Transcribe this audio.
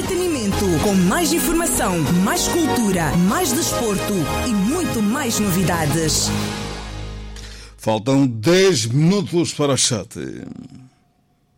entretenimento, com mais informação, mais cultura, mais desporto e muito mais novidades. Faltam 10 minutos para as 7.